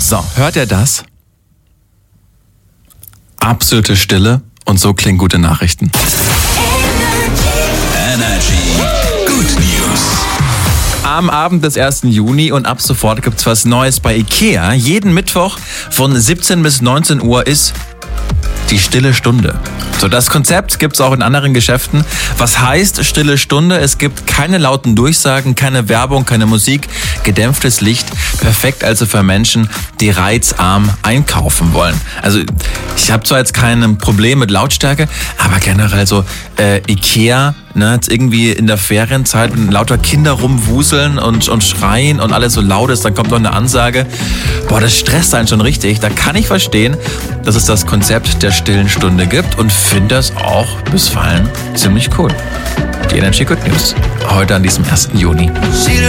So, hört ihr das? Absolute Stille und so klingen gute Nachrichten. Energy Good News. Am Abend des 1. Juni und ab sofort gibt's was Neues bei IKEA. Jeden Mittwoch von 17 bis 19 Uhr ist die Stille Stunde. So, das Konzept gibt's auch in anderen Geschäften. Was heißt Stille Stunde? Es gibt keine lauten Durchsagen, keine Werbung, keine Musik, gedämpftes Licht. Perfekt also für Menschen, die reizarm einkaufen wollen. Also ich habe zwar jetzt kein Problem mit Lautstärke, aber generell so IKEA, ne, jetzt irgendwie in der Ferienzeit, wenn lauter Kinder rumwuseln und schreien und alles so laut ist, dann kommt noch eine Ansage. Boah, das stresst einen schon richtig. Da kann ich verstehen, dass es das Konzept der stillen Stunde gibt und finde das auch bisweilen ziemlich cool. Die Energy Good News heute an diesem 1. Juni.